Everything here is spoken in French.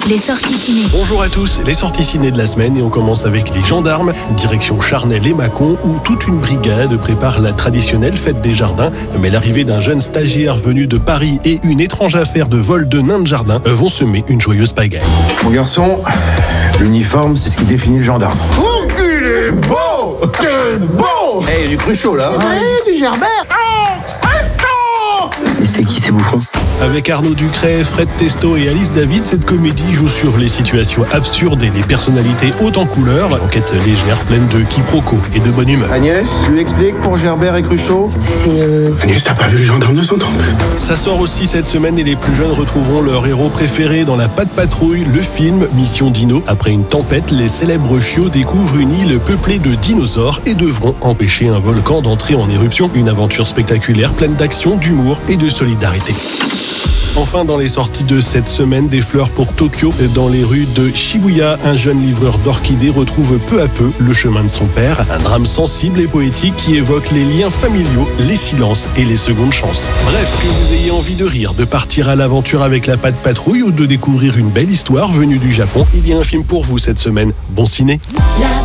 les sorties ciné. Bonjour à tous, les sorties ciné de la semaine et on commence avec les gendarmes, direction Charnel et Mâcon où toute une brigade prépare la traditionnelle fête des jardins. Mais l'arrivée d'un jeune stagiaire venu de Paris et une étrange affaire de vol de nains de jardin vont semer une joyeuse pagaille. Mon garçon, l'uniforme, c'est ce qui définit le gendarme. Oh, il est beau! Quel beau! Hey, du Cruchot, là. Ouais, du Gerbert! C'est qui ces bouffons? Avec Arnaud Ducret, Fred Testo et Alice David, cette comédie joue sur les situations absurdes et les personnalités hautes en couleur. Enquête légère, pleine de quiproquos et de bonne humeur. Agnès, tu lui expliques pour Gerbert et Cruchot? Agnès, t'as pas vu le gendarme de 130? Ça sort aussi cette semaine et les plus jeunes retrouveront leur héros préféré dans La Patte Patrouille, le film Mission Dino. Après une tempête, les célèbres chiots découvrent une île peuplée de dinosaures et devront empêcher un volcan d'entrer en éruption. Une aventure spectaculaire pleine d'action, d'humour et de solidarité. Enfin, dans les sorties de cette semaine, des fleurs pour Tokyo. Dans les rues de Shibuya, un jeune livreur d'orchidées retrouve peu à peu le chemin de son père. Un drame sensible et poétique qui évoque les liens familiaux, les silences et les secondes chances. Bref, que vous ayez envie de rire, de partir à l'aventure avec La Patte Patrouille ou de découvrir une belle histoire venue du Japon, il y a un film pour vous cette semaine. Bon ciné!